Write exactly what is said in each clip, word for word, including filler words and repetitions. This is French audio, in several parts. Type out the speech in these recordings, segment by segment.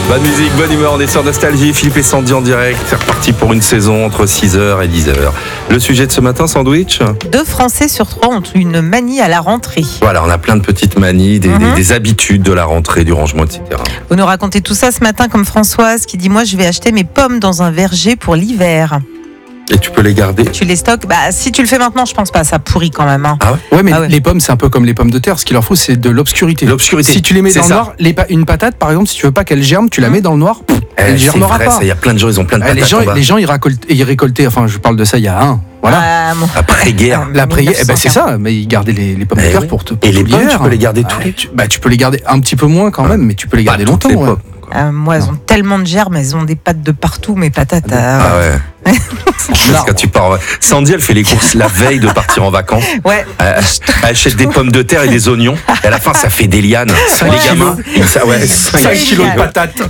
Bonne musique, bonne humeur, on est sur Nostalgie, Philippe et Sandy en direct. C'est reparti pour une saison entre six heures et dix heures. Le sujet de ce matin, sandwich ? Deux Français sur trois ont une manie à la rentrée. Voilà, on a plein de petites manies, des, Mm-hmm. des, des habitudes de la rentrée, du rangement, et cetera. Vous nous racontez tout ça ce matin comme Françoise qui dit « Moi, je vais acheter mes pommes dans un verger pour l'hiver. » Et tu peux les garder ? Tu les stockes ? Bah, si tu le fais maintenant, je pense pas, ça pourrit quand même. Hein. Ah ouais ? Ouais, mais Ah ouais. les pommes, c'est un peu comme les pommes de terre. Ce qu'il leur faut, c'est de l'obscurité. L'obscurité. Si tu les mets C'est dans ça. le noir, les pa- une patate, par exemple, si tu veux pas qu'elle germe, tu la mets dans le noir, pff, Eh, elle c'est germera vrai, pas. ça, il y a plein de gens, ils ont plein de Eh, patates les gens, en bas. les gens ils, récoltaient, ils récoltaient, enfin, je parle de ça il y a un. Voilà. Ah, bon. Après-guerre. L'après, eh ben c'est mille neuf cent ça, mais ils gardaient les, les pommes de Eh terre oui. pour te. Et les tout pommes, l'hiver. tu peux les garder tous Ouais, les- tu, bah, tu peux les garder un petit peu moins quand même, mais tu peux les garder Pas toutes longtemps. les ouais. pommes, quoi. Euh, moi, elles ont tellement de germes, elles ont des pattes de partout, mes patates. euh, Ah ouais. Parce que quand tu pars, Sandy, elle fait les courses la veille de partir en vacances. Ouais. Elle, elle achète des pommes de terre et des oignons. Et à la fin, ça fait des lianes. Cinq Les kilos. gamins, ils- ça, ouais, cinq cinq kilos kilos de de patates.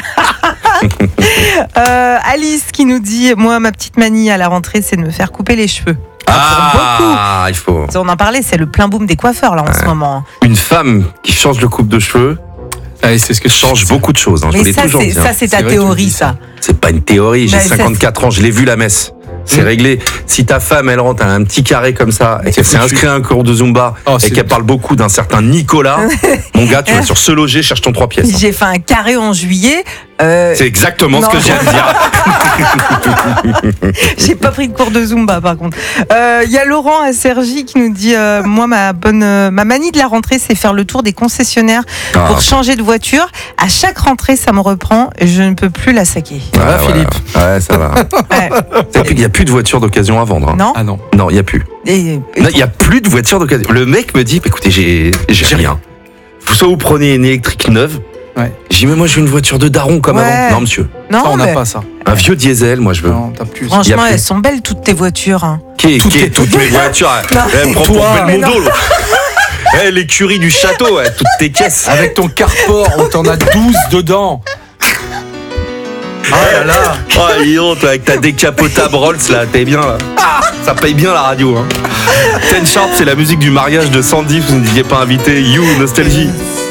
Euh, Alice qui nous dit « Moi, ma petite manie à la rentrée, c'est de me faire couper les cheveux. » Ah, il faut. On en parlait, c'est le plein boom des coiffeurs là en ce moment. Une femme qui change de coupe de cheveux Ouais, c'est ce que change beaucoup de choses. Hein, je vous Mais l'ai ça, toujours c'est, dit. hein. ça, c'est ta C'est vrai, tu me théorie, dis ça. ça. C'est pas une théorie. J'ai Mais ça, cinquante-quatre ans, je l'ai vu la messe. C'est Mmh. réglé. Si ta femme, elle rentre à un petit carré comme ça et C'est qu'elle s'est foutu. inscrite à un cours de Zumba Oh, et c'est- qu'elle parle beaucoup d'un certain Nicolas, mon gars, tu vas sur Se Loger, cherche ton trois pièces. hein. J'ai fait un carré en juillet. euh, C'est exactement Non. ce que j'ai à te dire. J'ai pas pris de cours de Zumba par contre. Il y a Laurent à Cergy qui nous dit euh, moi ma bonne euh, ma manie de la rentrée c'est faire le tour des concessionnaires Ah, pour changer de voiture. À chaque rentrée ça me reprend et je ne peux plus la saquer. Ça va, ouais, Philippe Ouais, ouais, ça va. Ouais. Il n'y a plus de voitures d'occasion à vendre. hein. Non. Ah non. Non, il n'y a plus. Et- et- Non, il n'y a plus de voitures d'occasion. Le mec me dit, écoutez, j'ai, j'ai rien. Vous soit vous prenez une électrique neuve. Ouais. J'ai dit, mais moi je veux une voiture de daron comme Ouais. avant. Non, monsieur. non, Ça, on n'a mais pas ça. Un vieux diesel, moi je veux. Non, t'as plus. Il y franchement a plus. elles sont belles toutes tes voitures. Hein. Qui est, Toutes qui est les- toutes mes voitures Non. Elle prend Toi, pour mais Belmondo, l'autre. Eh, l'écurie du château, ouais, toutes tes caisses. Avec ton carport, on t'en a douze dedans. Ah là là. Oh, dis donc, toi, avec ta décapotable Rolls, là, t'es bien, là. Ça paye bien la radio, hein. Ten Sharp, c'est la musique du mariage de Sandy, vous ne disiez pas invité. You, Nostalgie.